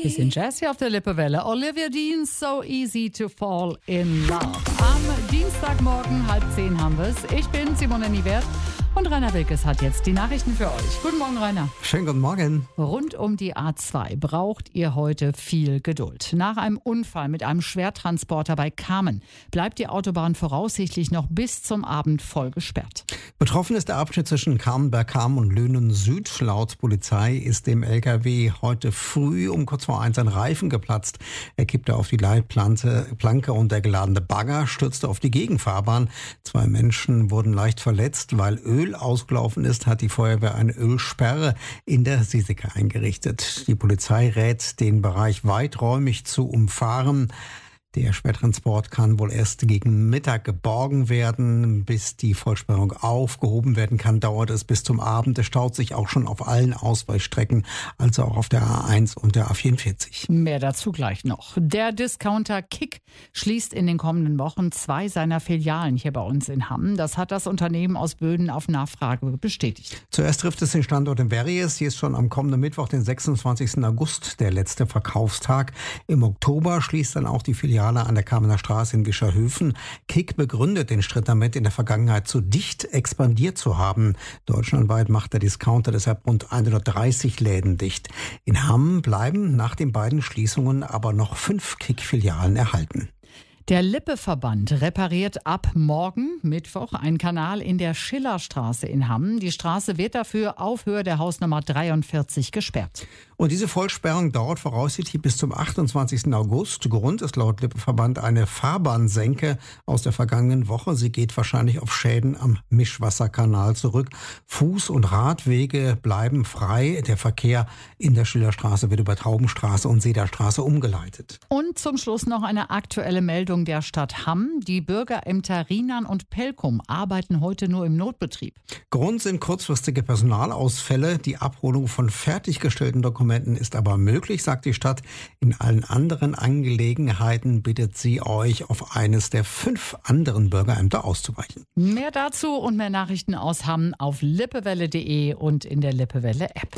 Bisschen Jazz hier auf der Lippewelle. Olivia Dean, So Easy to Fall in Love. Am Dienstagmorgen 9:30 haben wir es. Ich bin Simone Niewert und Rainer Wilkes hat jetzt die Nachrichten für euch. Guten Morgen, Rainer. Schönen guten Morgen. Rund um die A2 braucht ihr heute viel Geduld. Nach einem Unfall mit einem Schwertransporter bei Kamen bleibt die Autobahn voraussichtlich noch bis zum Abend voll gesperrt. Betroffen ist der Abschnitt zwischen Kamen und Löhnen Süd. Laut Polizei ist dem LKW heute früh um kurz vor 1 ein Reifen geplatzt. Er kippte auf die Leitplanke und der geladene Bagger stürzte auf die Gegenfahrbahn. 2 Menschen wurden leicht verletzt. Weil Öl ausgelaufen ist, hat die Feuerwehr eine Ölsperre in der Sieseke eingerichtet. Die Polizei rät, den Bereich weiträumig zu umfahren. Der Schwertransport kann wohl erst gegen Mittag geborgen werden. Bis die Vollsperrung aufgehoben werden kann, dauert es bis zum Abend. Es staut sich auch schon auf allen Ausweichstrecken, also auch auf der A1 und der A44. Mehr dazu gleich noch. Der Discounter Kick schließt in den kommenden Wochen 2 seiner Filialen hier bei uns in Hamm. Das hat das Unternehmen aus Böden auf Nachfrage bestätigt. Zuerst trifft es den Standort in Verries. Hier ist schon am kommenden Mittwoch, den 26. August, der letzte Verkaufstag. Im Oktober schließt dann auch die Filiale an der Kamener Straße in Wischerhöfen. Kick begründet den Schritt damit, in der Vergangenheit zu dicht expandiert zu haben. Deutschlandweit macht der Discounter deshalb rund 130 Läden dicht. In Hamm bleiben nach den beiden Schließungen aber noch 5 Kick-Filialen erhalten. Der Lippe-Verband repariert ab morgen, Mittwoch, einen Kanal in der Schillerstraße in Hamm. Die Straße wird dafür auf Höhe der Hausnummer 43 gesperrt. Und diese Vollsperrung dauert voraussichtlich bis zum 28. August. Grund ist laut Lippe-Verband eine Fahrbahnsenke aus der vergangenen Woche. Sie geht wahrscheinlich auf Schäden am Mischwasserkanal zurück. Fuß- und Radwege bleiben frei. Der Verkehr in der Schillerstraße wird über Taubenstraße und Sederstraße umgeleitet. Und zum Schluss noch eine aktuelle Meldung der Stadt Hamm. Die Bürgerämter Rienan und Pelkum arbeiten heute nur im Notbetrieb. Grund sind kurzfristige Personalausfälle. Die Abholung von fertiggestellten Dokumenten ist aber möglich, sagt die Stadt. In allen anderen Angelegenheiten bittet sie euch, auf eines der 5 anderen Bürgerämter auszuweichen. Mehr dazu und mehr Nachrichten aus Hamm auf lippewelle.de und in der Lippewelle-App.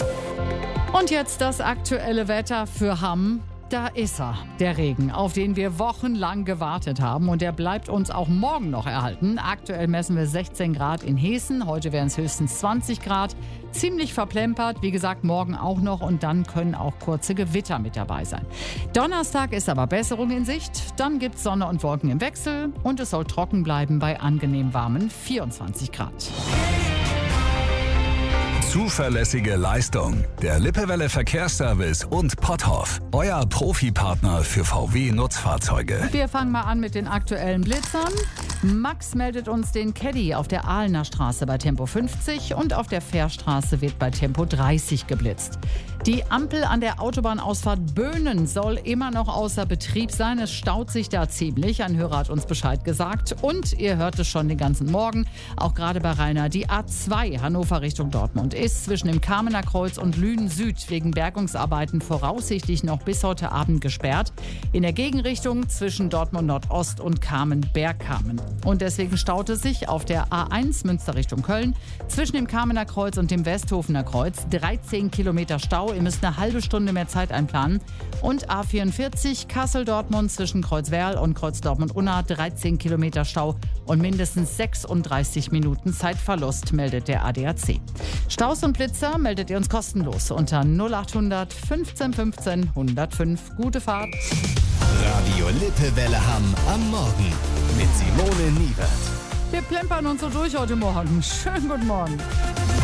Und jetzt das aktuelle Wetter für Hamm. Da ist er, der Regen, auf den wir wochenlang gewartet haben. Und der bleibt uns auch morgen noch erhalten. Aktuell messen wir 16 Grad in Hessen. Heute wären es höchstens 20 Grad. Ziemlich verplempert. Wie gesagt, morgen auch noch. Und dann können auch kurze Gewitter mit dabei sein. Donnerstag ist aber Besserung in Sicht. Dann gibt es Sonne und Wolken im Wechsel. Und es soll trocken bleiben bei angenehm warmen 24 Grad. Zuverlässige Leistung. Der Lippewelle Verkehrsservice und Potthoff. Euer Profipartner für VW-Nutzfahrzeuge. Wir fangen mal an mit den aktuellen Blitzern. Max meldet uns den Caddy auf der Ahlener Straße bei Tempo 50 und auf der Fährstraße wird bei Tempo 30 geblitzt. Die Ampel an der Autobahnausfahrt Böhnen soll immer noch außer Betrieb sein. Es staut sich da ziemlich. Ein Hörer hat uns Bescheid gesagt. Und ihr hört es schon den ganzen Morgen, auch gerade bei Rainer, die A2 Hannover Richtung Dortmund ist zwischen dem Kamener Kreuz und Lünen Süd wegen Bergungsarbeiten voraussichtlich noch bis heute Abend gesperrt. In der Gegenrichtung zwischen Dortmund Nordost und Kamen-Bergkamen. Und deswegen staut es sich auf der A1 Münster Richtung Köln zwischen dem Kamener Kreuz und dem Westhofener Kreuz. 13 Kilometer Stau. Ihr müsst eine halbe Stunde mehr Zeit einplanen. Und A44 Kassel-Dortmund zwischen Kreuzwerl und Kreuz-Dortmund-Unna. 13 Kilometer Stau und mindestens 36 Minuten Zeitverlust, meldet der ADAC. Staus und Blitzer meldet ihr uns kostenlos unter 0800 15 15 105. Gute Fahrt. Radio Lippewelle Hamm am Morgen mit Simone Niewert. Wir plempern uns so durch heute Morgen. Schönen guten Morgen.